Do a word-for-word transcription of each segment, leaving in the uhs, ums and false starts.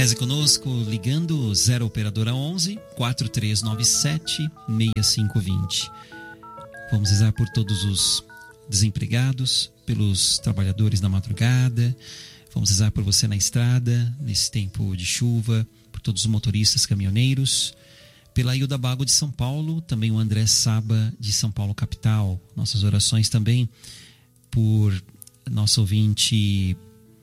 Reze conosco ligando zero operadora onze, quatro três nove sete, seis cinco dois zero. Vamos rezar por todos os desempregados, pelos trabalhadores na madrugada. Vamos rezar por você na estrada, nesse tempo de chuva, por todos os motoristas, caminhoneiros, pela Hilda Bago de São Paulo, também o André Saba de São Paulo capital. Nossas orações também por nosso ouvinte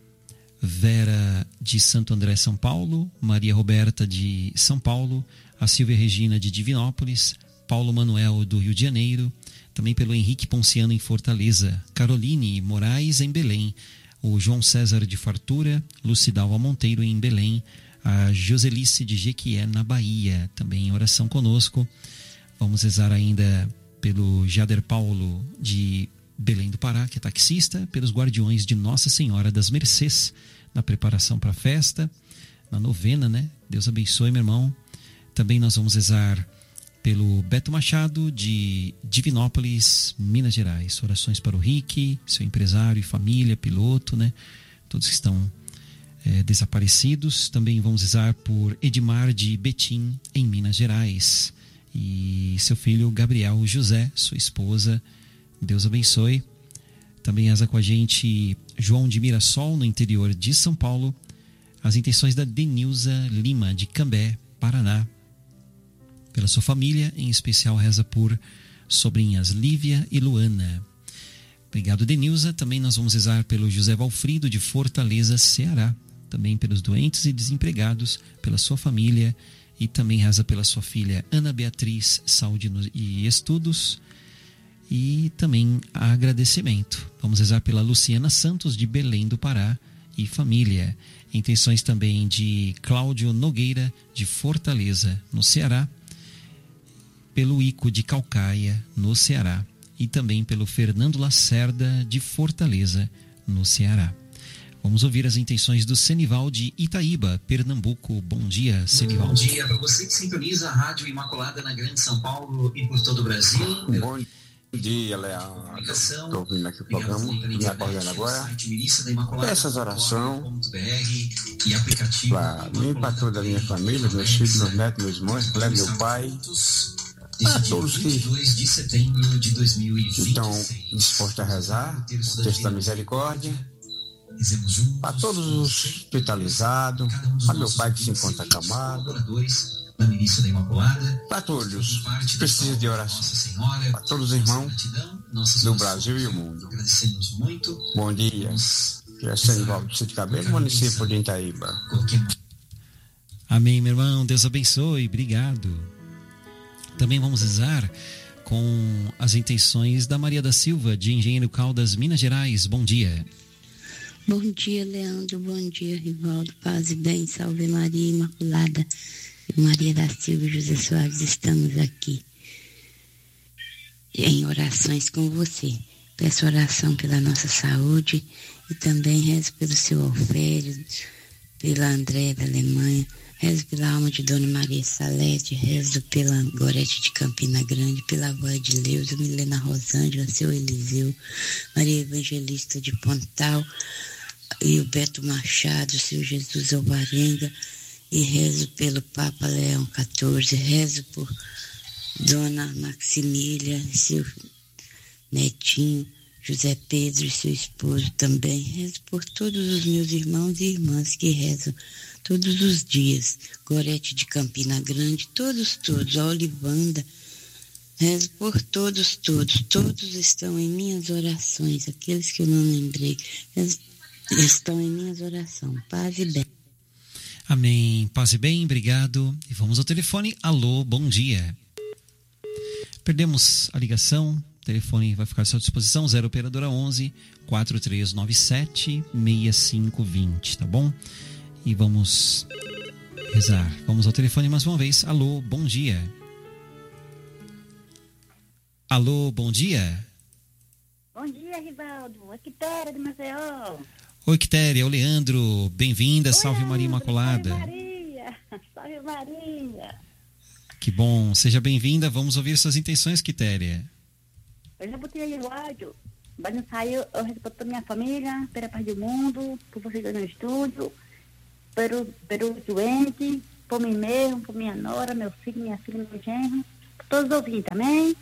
Vera de Santo André, São Paulo, Maria Roberta de São Paulo, a Silvia Regina de Divinópolis, Paulo Manuel do Rio de Janeiro, também pelo Henrique Ponciano em Fortaleza, Caroline Moraes em Belém, o João César de Fartura, Lucidalva Monteiro em Belém, a Joselice de Jequié na Bahia, também em oração conosco. Vamos rezar ainda pelo Jader Paulo de Belém do Pará, que é taxista, pelos guardiões de Nossa Senhora das Mercês, na preparação para a festa, na novena, né? Deus abençoe, meu irmão. Também nós vamos rezar pelo Beto Machado de Divinópolis, Minas Gerais. Orações para o Rick, seu empresário e família, piloto, né? Todos que estão é, desaparecidos. Também vamos rezar por Edmar de Betim, em Minas Gerais. E seu filho Gabriel José, sua esposa. Deus abençoe. Também reza com a gente João de Mirassol, no interior de São Paulo. As intenções da Denilza Lima, de Cambé, Paraná. Pela sua família, em especial reza por sobrinhas Lívia e Luana. Obrigado, Denilza. Também nós vamos rezar pelo José Valfrido, de Fortaleza, Ceará. Também pelos doentes e desempregados, pela sua família. E também reza pela sua filha Ana Beatriz, saúde e estudos. E também agradecimento. Vamos rezar pela Luciana Santos, de Belém do Pará, e família. Intenções também de Cláudio Nogueira, de Fortaleza, no Ceará. Pelo Ico de Calcaia, no Ceará. E também pelo Fernando Lacerda, de Fortaleza, no Ceará. Vamos ouvir as intenções do Senival de Itaíba, Pernambuco. Bom dia, Senival. Bom dia para você que sintoniza a Rádio Imaculada na Grande São Paulo e por todo o Brasil. Bom dia, Leandro. Estou ouvindo aqui o programa, me acordando agora. Essas orações para mim, para toda a minha família, meus filhos, meus netos, meus irmãos, para meu pai, a todos que estão dispostos a rezar o texto da misericórdia, para todos os hospitalizados, para meu pai que se encontra acamado, para todos que precisam de oração, para todos os irmãos do Brasil e o mundo. Bom dia, é Senival de Sítio Cabelo, município de Itaíba. Amém, meu irmão, Deus abençoe, obrigado. Também vamos rezar com as intenções da Maria da Silva, de Engenheiro Caldas, Minas Gerais. Bom dia. Bom dia, Leandro. Bom dia, Rivaldo. Paz e bem. Salve Maria Imaculada. Maria da Silva e José Soares, estamos aqui em orações com você. Peço oração pela nossa saúde e também rezo pelo seu Alfério, pela André da Alemanha, rezo pela alma de Dona Maria Salete, rezo pela Gorete de Campina Grande, pela avó de Leusa, Milena Rosângela, seu Eliseu, Maria Evangelista de Pontal e o Beto Machado, seu Jesus Alvarenga. E rezo pelo Papa Leão quatorze, rezo por Dona Maximília, seu netinho, José Pedro e seu esposo também. Rezo por todos os meus irmãos e irmãs que rezam todos os dias. Gorete de Campina Grande, todos, todos, a Olivanda. Rezo por todos, todos, todos estão em minhas orações. Aqueles que eu não lembrei estão em minhas orações. Paz e bem. Amém. Paz e bem, obrigado. E vamos ao telefone. Alô, bom dia. Perdemos a ligação. O telefone vai ficar à sua disposição. zero operadora onze, quatro três nove sete, seis cinco dois zero, tá bom? E vamos rezar. Vamos ao telefone mais uma vez. Alô, bom dia. Alô, bom dia. Bom dia, Rivaldo. Aqui Quitéria de Maceió. Oi, Quitéria, é o Leandro. Bem-vinda, Oi, salve Maria Imaculada. Salve Maria, salve Maria. Que bom, seja bem-vinda. Vamos ouvir suas intenções, Quitéria. Eu já botei aí o áudio, mas não saiu. Eu respondo para minha família, pela paz do mundo, por vocês aí no estúdio. E também rezo pela minha pelos, pelos doentes, por mim mesmo, por minha nora, meu filho, minha filha, meu genro, todos os ouvintes, amém?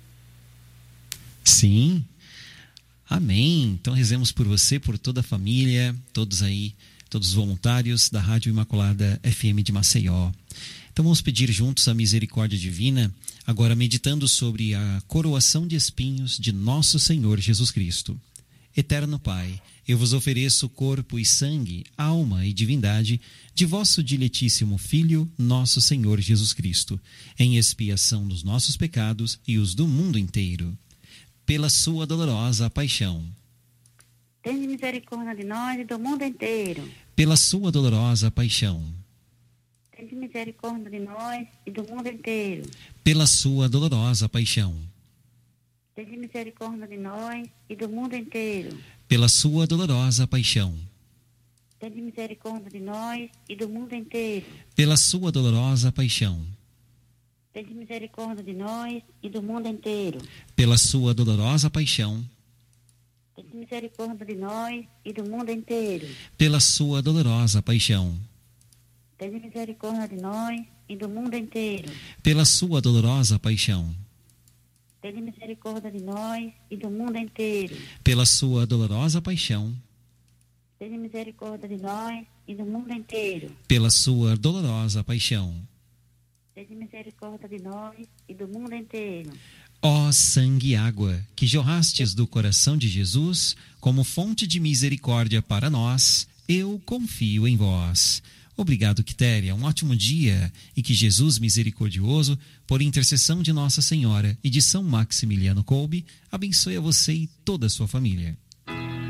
Sim, amém. Então rezemos por você, por toda a família, todos aí, todos os voluntários da Rádio Imaculada F M de Maceió. Então vamos pedir juntos a misericórdia divina, agora meditando sobre a coroação de espinhos de nosso Senhor Jesus Cristo. Eterno Pai, eu vos ofereço corpo e sangue, alma e divindade de vosso diletíssimo Filho, nosso Senhor Jesus Cristo, em expiação dos nossos pecados e os do mundo inteiro. Pela sua dolorosa paixão. Tende misericórdia de nós e do mundo inteiro. Pela sua dolorosa paixão. Tende misericórdia de nós e do mundo inteiro. Pela sua dolorosa paixão. Tende misericórdia de nós e do mundo inteiro. Pela sua dolorosa paixão. Tende misericórdia de nós e do mundo inteiro. Pela sua dolorosa paixão. Tende misericórdia de nós e do mundo inteiro. Pela sua dolorosa paixão. Tende misericórdia de nós e do mundo inteiro. Pela sua dolorosa paixão. Tende misericórdia de nós e do mundo inteiro. Pela sua dolorosa paixão. Tende misericórdia de nós e do mundo inteiro. Pela sua dolorosa paixão. Tende misericórdia de nós e do mundo inteiro. Pela sua dolorosa paixão. Tende misericórdia de nós e do mundo inteiro. Ó sangue e água, que jorrastes do coração de Jesus, como fonte de misericórdia para nós, eu confio em vós. Obrigado, Quitéria. Um ótimo dia e que Jesus misericordioso, por intercessão de Nossa Senhora e de São Maximiliano Kolbe, abençoe a você e toda a sua família.